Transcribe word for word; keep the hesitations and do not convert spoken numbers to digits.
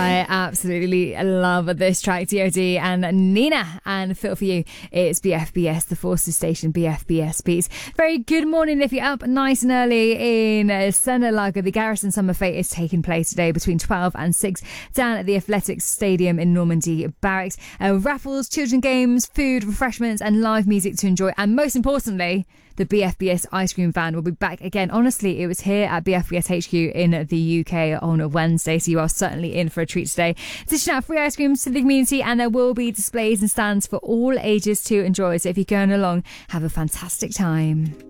I absolutely love this track, D O D and Nina, and Feel For You. It's B F B S, the Forces Station, B F B S Beats. Very good morning if you're up nice and early in uh, Senalaga. The Garrison Summer Fete is taking place today between twelve and six down at the Athletics Stadium in Normandy Barracks. Uh, raffles, children games, food, refreshments and live music to enjoy. And most importantly, the B F B S ice cream van will be back again. Honestly, it was here at B F B S H Q in the U K on a Wednesday, so you are certainly in for a treat today. Dishing out free ice creams to the community, and there will be displays and stands for all ages to enjoy. So if you're going along, have a fantastic time.